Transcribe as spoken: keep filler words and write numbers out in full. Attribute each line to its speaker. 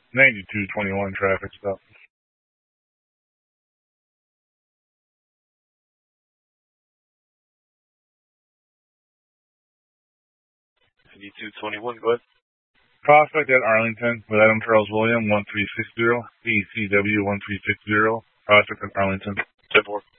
Speaker 1: ninety-two twenty-one traffic stop.
Speaker 2: ninety-two twenty-one, go ahead.
Speaker 1: Prospect at Arlington with Adam Charles William, one three six zero, B C W one three six zero, Prospect at Arlington.
Speaker 2: ten four.